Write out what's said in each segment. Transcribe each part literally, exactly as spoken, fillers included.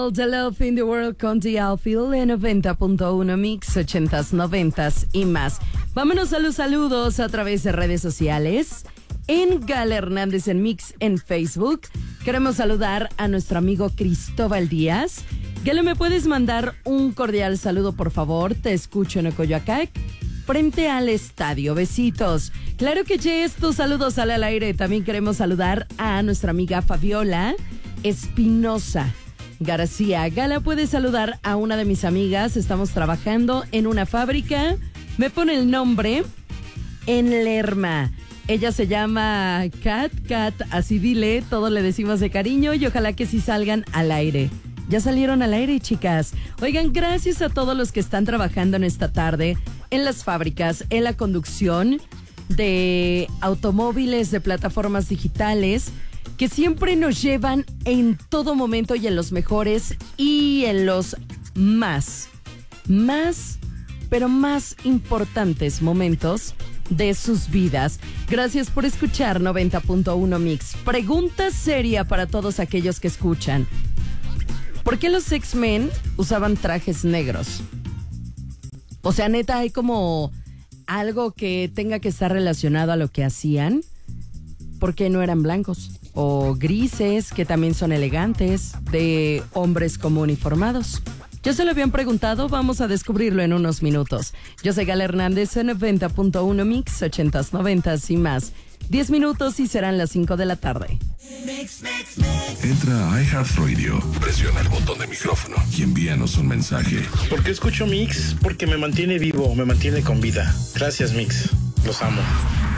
The Love in the World con The Outfield en noventa punto uno Mix, ochentas, noventas y más. Vámonos a los saludos a través de redes sociales. En Gala Hernández en Mix en Facebook. Queremos saludar a nuestro amigo Cristóbal Díaz. Gala, ¿me puedes mandar un cordial saludo, por favor? Te escucho en Ocoyoacac, frente al estadio. Besitos. Claro que yes, tus saludos sale al aire. También queremos saludar a nuestra amiga Fabiola Espinosa García. Gala, puedes saludar a una de mis amigas. Estamos trabajando en una fábrica. Me pone el nombre en Lerma. Ella se llama Kat. Kat, así dile. Todos le decimos de cariño y ojalá que sí salgan al aire. Ya salieron al aire, chicas. Oigan, gracias a todos los que están trabajando en esta tarde en las fábricas, en la conducción de automóviles, de plataformas digitales, que siempre nos llevan en todo momento y en los mejores y en los más, más, pero más importantes momentos de sus vidas. Gracias por escuchar noventa punto uno Mix. Pregunta seria para todos aquellos que escuchan. ¿Por qué los X-Men usaban trajes negros? O sea, neta, hay como algo que tenga que estar relacionado a lo que hacían. ¿Por qué no eran blancos? O grises, que también son elegantes, de hombres como uniformados. Ya se lo habían preguntado, vamos a descubrirlo en unos minutos. Yo soy Gala Hernández en noventa punto uno Mix, ochentas, noventas y más. Diez minutos y serán las cinco de la tarde. Entra a iHeartRadio, presiona el botón de micrófono y envíanos un mensaje. ¿Por qué escucho Mix? Porque me mantiene vivo, me mantiene con vida. Gracias, Mix. Los amo.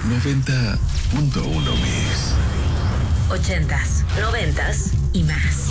noventa punto uno Mix. Ochentas, noventas y más.